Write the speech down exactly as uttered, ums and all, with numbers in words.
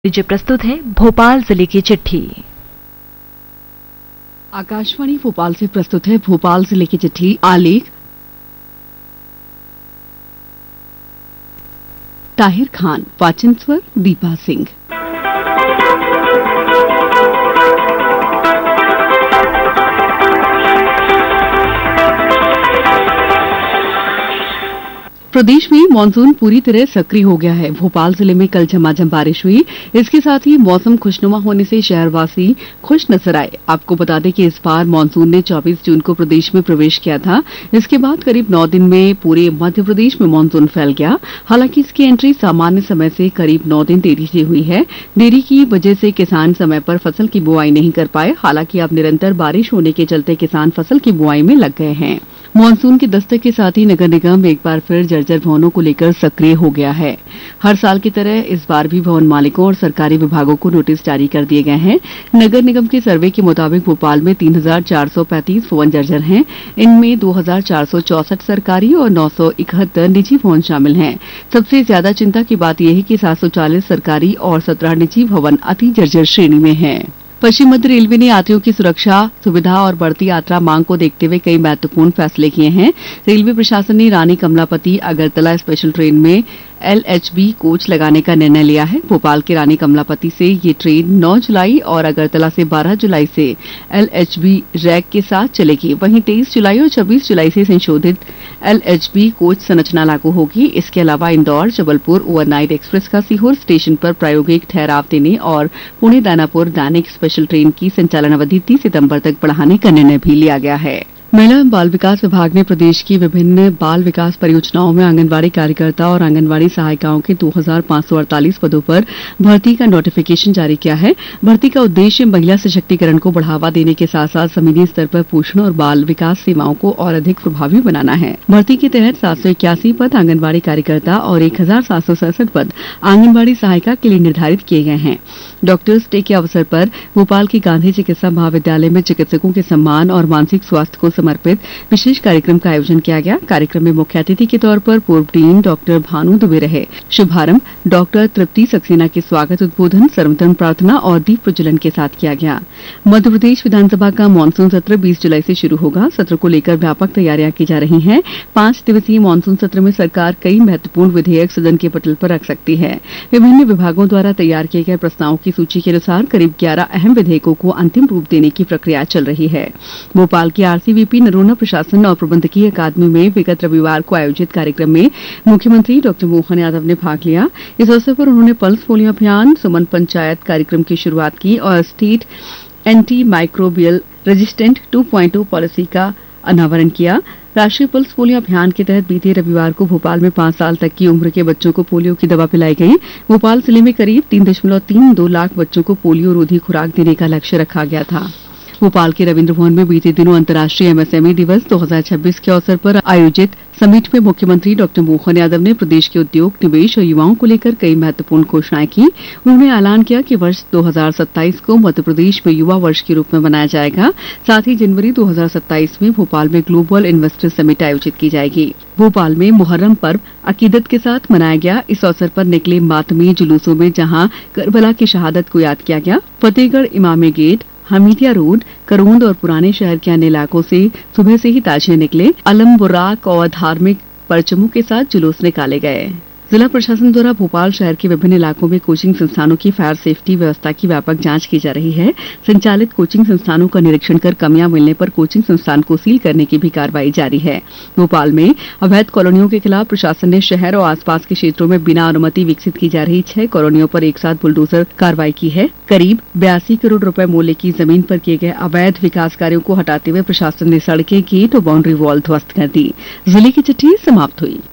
लीजिए प्रस्तुत है भोपाल जिले की चिट्ठी। आकाशवाणी भोपाल से प्रस्तुत है भोपाल जिले की चिट्ठी। आलेख ताहिर खान, वाचन स्वर दीपा सिंह। प्रदेश में मानसून पूरी तरह सक्रिय हो गया है। भोपाल जिले में कल झमाझम बारिश हुई। इसके साथ ही मौसम खुशनुमा होने से शहरवासी खुश नजर आए। आपको बता दें कि इस बार मानसून ने चौबीस जून को प्रदेश में प्रवेश किया था। इसके बाद करीब नौ दिन में पूरे मध्य प्रदेश में मानसून फैल गया। हालांकि इसकी एंट्री सामान्य समय से करीब नौ दिन देरी से हुई है। देरी की वजह से किसान समय पर फसल की बुआई नहीं कर पाए। हालांकि अब निरंतर बारिश होने के चलते किसान फसल की बुआई में लग गए हैं। मानसून की दस्तक के साथ ही नगर निगम एक बार फिर जर्जर भवनों को लेकर सक्रिय हो गया है। हर साल की तरह इस बार भी भवन मालिकों और सरकारी विभागों को नोटिस जारी कर दिए गए हैं। नगर निगम के सर्वे के मुताबिक भोपाल में तीन हजार चार सौ पैंतीस भवन जर्जर हैं। इनमें दो हजार चार सौ चौसठ सरकारी और नौ सौ इकहत्तर निजी भवन शामिल हैं। सबसे ज्यादा चिंता की बात यह है कि सात सौ चालीस सरकारी और सत्रह निजी भवन अति जर्जर श्रेणी में हैं। पश्चिम मध्य रेलवे ने यात्रियों की सुरक्षा, सुविधा और बढ़ती यात्रा मांग को देखते हुए कई महत्वपूर्ण फैसले किए हैं। रेलवे प्रशासन ने रानी कमलापति अगरतला स्पेशल ट्रेन में एल एच बी कोच लगाने का निर्णय लिया है। भोपाल के रानी कमलापति से ये ट्रेन नौ जुलाई और अगरतला से बारह जुलाई से एल एच बी रैक के साथ चलेगी। वहीं तेईस जुलाई और छब्बीस जुलाई से संशोधित एल एच बी कोच संरचना लागू होगी। इसके अलावा इंदौर जबलपुर ओवरनाइट एक्सप्रेस का सीहोर स्टेशन पर प्रायोगिक ठहराव देने और पुणे दानापुर दैनिक स्पेशल ट्रेन की संचालन अवधि तीस सितंबर तक बढ़ाने का निर्णय भी लिया गया है। महिला एवं बाल विकास विभाग ने प्रदेश की विभिन्न बाल विकास परियोजनाओं में आंगनवाड़ी कार्यकर्ता और आंगनवाड़ी सहायिकाओं के दो हजार पांच सौ अड़तालीस पदों पर भर्ती का नोटिफिकेशन जारी किया है। भर्ती का उद्देश्य महिला सशक्तिकरण को बढ़ावा देने के साथ साथ जमीनी स्तर पर पोषण और बाल विकास सेवाओं को और अधिक प्रभावी बनाना है। भर्ती के तहत सात सौ इक्यासी पद आंगनवाड़ी कार्यकर्ता और एक हजार सात सौ सड़सठ पद आंगनवाड़ी सहायिका के लिए निर्धारित किए गए हैं। डॉक्टर्स डे के अवसर पर भोपाल के गांधी चिकित्सा महाविद्यालय में चिकित्सकों के सम्मान और मानसिक स्वास्थ्य को समर्पित विशेष कार्यक्रम का आयोजन किया गया। कार्यक्रम में मुख्य अतिथि के तौर पर पूर्व डीन डॉक्टर भानु दुबे रहे। शुभारंभ डॉक्टर तृप्ति सक्सेना के स्वागत उद्बोधन, सर्वधर्म प्रार्थना और दीप प्रज्वलन के साथ किया गया। मध्य प्रदेश विधानसभा का मानसून सत्र बीस जुलाई से शुरू होगा। सत्र को लेकर व्यापक तैयारियां की जा रही हैं। पांच दिवसीय मानसून सत्र में सरकार कई महत्वपूर्ण विधेयक सदन के पटल पर रख सकती है। विभिन्न विभागों द्वारा तैयार किए गए प्रस्तावों की सूची के अनुसार करीब ग्यारह अहम विधेयकों को अंतिम रूप देने की प्रक्रिया चल रही है। भोपाल की आरसीवीपी नरोना प्रशासन और प्रबंधकीय अकादमी में विगत रविवार को आयोजित कार्यक्रम में मुख्यमंत्री डॉक्टर मोहन यादव ने भाग लिया। इस अवसर पर उन्होंने पल्स पोलियो अभियान, सुमन पंचायत कार्यक्रम की शुरुआत की और state anti microbial resistant two point ओ पॉलिसी का अनावरण किया। राष्ट्रीय पल्स पोलियो अभियान के तहत बीते रविवार को भोपाल में पांच साल तक की उम्र के बच्चों को पोलियो की दवा पिलाई गई। भोपाल जिले में करीब तीन दशमलव तीन दो लाख बच्चों को पोलियो रोधी खुराक देने का लक्ष्य रखा गया था। भोपाल के रविंद्र भवन में बीते दिनों अंतर्राष्ट्रीय एमएसएमई दिवस दो हजार छब्बीस के अवसर पर आयोजित समिट में मुख्यमंत्री डॉक्टर मोहन यादव ने प्रदेश के उद्योग, निवेश और युवाओं को लेकर कई महत्वपूर्ण घोषणाएं की। उन्होंने ऐलान किया कि वर्ष दो हजार सत्ताईस को मध्य प्रदेश में युवा वर्ष के रूप में मनाया जाएगा। साथ ही जनवरी दो हजार सत्ताईस में भोपाल में ग्लोबल इन्वेस्टर समिट आयोजित की जाएगी। भोपाल में मुहर्रम पर्व अकीदत के साथ मनाया गया। इस अवसर पर निकले मातमी जुलूसों में जहां करबला की शहादत को याद किया गया। फतेहगढ़ इमामी गेट, हमीदिया रोड, करोंद और पुराने शहर के अन्य इलाकों से सुबह से ही ताजिए निकले। अलम बुराक और धार्मिक परचमों के साथ जुलूस निकाले गए। जिला प्रशासन द्वारा भोपाल शहर के विभिन्न इलाकों में कोचिंग संस्थानों की फायर सेफ्टी व्यवस्था की व्यापक जांच की जा रही है। संचालित कोचिंग संस्थानों का निरीक्षण कर कमियां मिलने पर कोचिंग संस्थान को सील करने की भी कार्रवाई जारी है। भोपाल में अवैध कॉलोनियों के खिलाफ प्रशासन ने शहर और आसपास के क्षेत्रों में बिना अनुमति विकसित की जा रही छह कॉलोनियों पर एक साथ बुलडोजर कार्रवाई की है। करीब बयासी करोड़ रुपए मूल्य की जमीन पर किए गए अवैध विकास कार्यों को हटाते हुए प्रशासन ने सड़कें, गेट और बाउंड्री वॉल ध्वस्त कर दी। जिले की चिट्ठी समाप्त हुई।